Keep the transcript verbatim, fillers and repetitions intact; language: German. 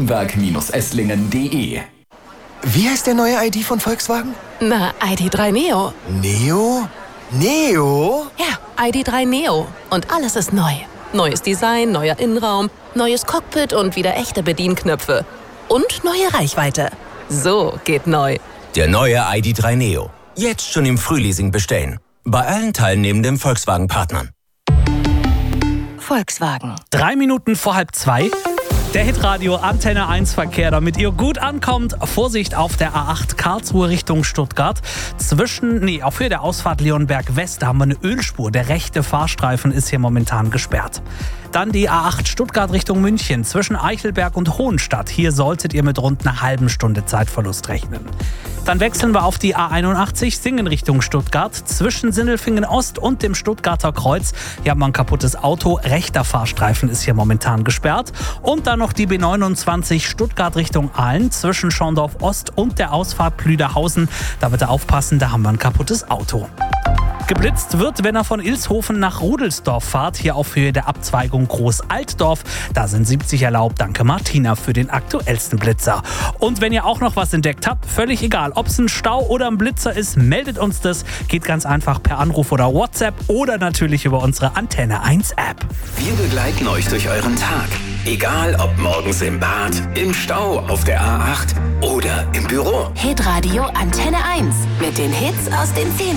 stromberg Esslingen punkt de. Wie heißt der neue I D von Volkswagen? Na, I D drei Neo. Neo? Neo? Ja, I D drei Neo. Und alles ist neu. Neues Design, neuer Innenraum, neues Cockpit und wieder echte Bedienknöpfe. Und neue Reichweite. So geht neu. Der neue I D drei Neo. Jetzt schon im Frühleasing bestellen. Bei allen teilnehmenden Volkswagen-Partnern. Volkswagen. Drei Minuten vor halb zwei. Der Hitradio Antenne eins Verkehr, damit ihr gut ankommt. Vorsicht auf der A acht Karlsruhe Richtung Stuttgart. Zwischen, nee, auf Höhe der Ausfahrt Leonberg West, da haben wir eine Ölspur. Der rechte Fahrstreifen ist hier momentan gesperrt. Dann die A acht Stuttgart Richtung München. Zwischen Eichelberg und Hohenstadt. Hier solltet ihr mit rund einer halben Stunde Zeitverlust rechnen. Dann wechseln wir auf die A einundachtzig Singen Richtung Stuttgart. Zwischen Sindelfingen Ost und dem Stuttgarter Kreuz. Hier haben wir ein kaputtes Auto. Rechter Fahrstreifen ist hier momentan gesperrt. Und dann noch die B neunundzwanzig Stuttgart Richtung Aalen. Zwischen Schorndorf Ost und der Ausfahrt Plüderhausen. Da bitte aufpassen, da haben wir ein kaputtes Auto. Geblitzt wird, wenn er von Ilshofen nach Rudelsdorf fahrt, hier auf Höhe der Abzweigung Groß-Altdorf. Da sind siebzig erlaubt. Danke Martina für den aktuellsten Blitzer. Und wenn ihr auch noch was entdeckt habt, völlig egal, ob es ein Stau oder ein Blitzer ist, meldet uns das. Geht ganz einfach per Anruf oder WhatsApp oder natürlich über unsere Antenne eins App. Wir begleiten euch durch euren Tag. Egal ob morgens im Bad, im Stau, auf der A acht oder im Büro. Hitradio Antenne eins mit den Hits aus den Filmen.